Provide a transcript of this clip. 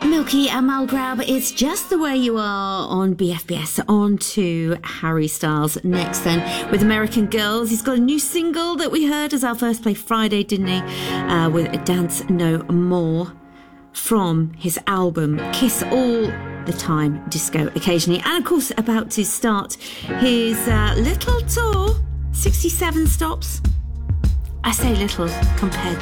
Milky and Mulgrab, it's just the way you are on BFBS. On to Harry Styles next then with American Girls. He's got a new single that we heard as our first play Friday, didn't he? With Dance No More from his album Kiss All the Time, Disco Occasionally. And of course about to start his little tour, 67 stops. I say little compared